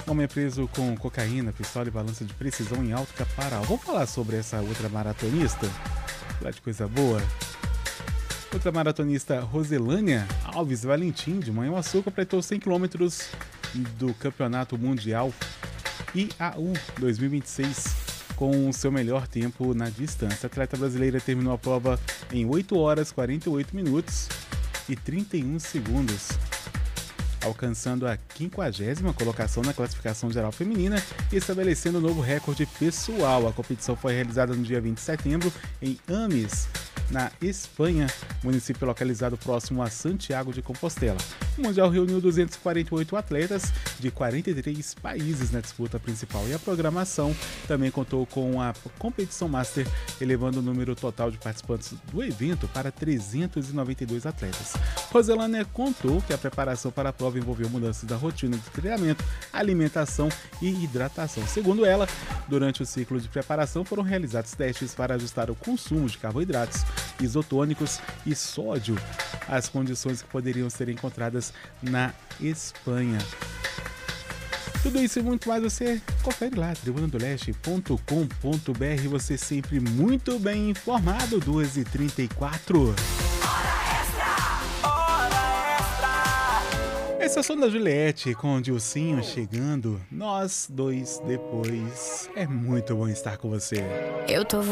Homem é preso com cocaína, pistola e balança de precisão em Alto Caparal. Vamos falar sobre essa outra maratonista? Falar de coisa boa. Outra maratonista, Roselânia Alves Valentim, de Manhuaçu, completou 100 quilômetros do Campeonato Mundial IAU 2026 com o seu melhor tempo na distância. A atleta brasileira terminou a prova em 8 horas, 48 minutos e 31 segundos, alcançando a 50ª colocação na classificação geral feminina e estabelecendo um novo recorde pessoal. A competição foi realizada no dia 20 de setembro em Ames, na Espanha, município localizado próximo a Santiago de Compostela. O Mundial reuniu 248 atletas de 43 países na disputa principal e a programação também contou com a competição Master, elevando o número total de participantes do evento para 392 atletas. Roselânia contou que a preparação para a prova envolveu mudanças da rotina de treinamento, alimentação e hidratação. Segundo ela, durante o ciclo de preparação foram realizados testes para ajustar o consumo de carboidratos, isotônicos e sódio às condições que poderiam ser encontradas na Espanha. Tudo isso e muito mais você confere lá, tribunadoleste.com.br. Você sempre muito bem informado. 2h34. Esse é o som da Juliette com o Dilcinho chegando. Nós dois depois. É muito bom estar com você. Eu tô